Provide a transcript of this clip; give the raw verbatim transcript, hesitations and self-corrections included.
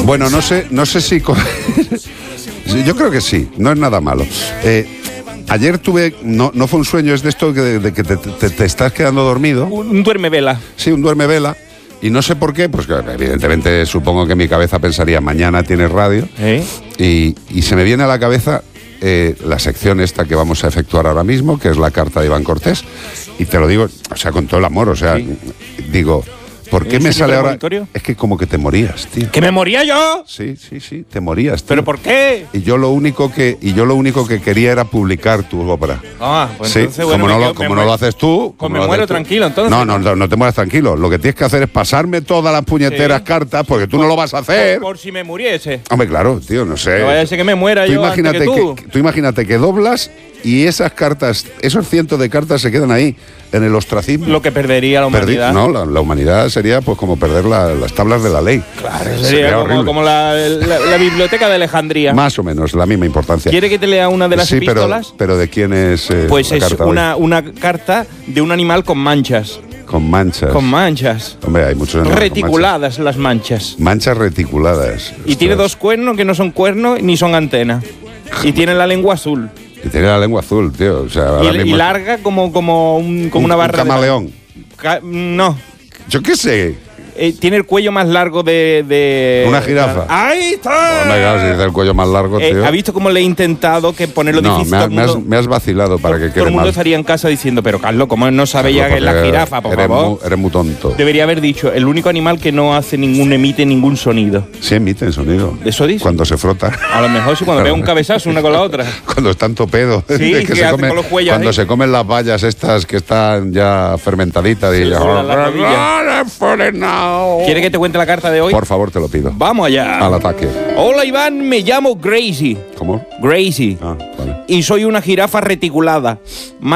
Bueno, no sé, no sé si... Yo creo que sí, no es nada malo. Eh, ayer tuve, no, no fue un sueño, es de esto de, de que te, te, te estás quedando dormido. Un duerme vela. Sí, un duerme vela. Y no sé por qué, pues que evidentemente supongo que mi cabeza pensaría, mañana tienes radio. ¿Eh? Y, y se me viene a la cabeza eh, la sección esta que vamos a efectuar ahora mismo, que es la carta de Iván Cortés. Y te lo digo, o sea, con todo el amor, o sea, sí. digo... ¿Por qué me sale ahora? Es que como que te morías, tío. ¿Que me moría yo? Sí, sí, sí, te morías, tío. ¿Pero por qué? Y yo lo único que y yo lo único que quería era publicar tu obra. Ah, pues sí, entonces bueno, como no, quedo, lo, como no lo haces tú, pues como me no muero tranquilo, entonces. No, no, no, no te mueras tranquilo. Lo que tienes que hacer es pasarme todas las puñeteras sí. cartas, porque tú por, no lo vas a hacer. Por, por si me muriese. Hombre, claro, tío, no sé. No vaya a ser que me muera tú yo imagínate antes que tú. Que, tú imagínate que doblas y esas cartas, esos cientos de cartas se quedan ahí, en el ostracismo. Lo que perdería la humanidad. Perdi- no, la, la humanidad sería pues como perder la, las tablas de la ley. Claro, sería, sería como, como la, la, la biblioteca de Alejandría. Más o menos, la misma importancia. ¿Quiere que te lea una de las sí, epístolas? Pero, pero ¿de quién es eh, Pues la es carta una, una carta de un animal con manchas. Con manchas. Con manchas. Hombre, hay muchos animales reticuladas con las manchas. Manchas reticuladas. Y Esto tiene es... dos cuernos que no son cuernos ni son antenas. Y tiene la lengua azul. Y tiene la lengua azul, tío. O sea, y, mismo... y larga como, como, un, como un, una barra un camaleón. de... Ca... No. Yo qué sé. Eh, tiene el cuello más largo de... de... Una jirafa. ¡Ahí está! Bueno, claro, si dice el cuello más largo, eh, tío. ¿Ha visto cómo le he intentado que ponerlo no, difícil? Me, ha, todo me, mundo, has, me has vacilado para que quede Todo el mundo mal. estaría en casa diciendo, pero Carlos, ¿cómo no sabe ya que es la jirafa, por eres favor? Muy, eres muy tonto. Debería haber dicho, el único animal que no hace ningún, emite ningún sonido. Sí emite sonido. ¿Eso dice? Cuando se frota. A lo mejor sí, cuando pega un cabezazo una con la otra. Cuando es tanto pedo. Sí, que que se hace come, con los cuellos Cuando ahí. se comen las bayas estas que están ya fermentaditas. Y ya, ¿Quiere que te cuente la carta de hoy? Por favor, te lo pido. Vamos allá. Al ataque. Hola, Iván, me llamo Gracie. ¿Cómo? Gracie. Ah, vale. Y soy una jirafa reticulada.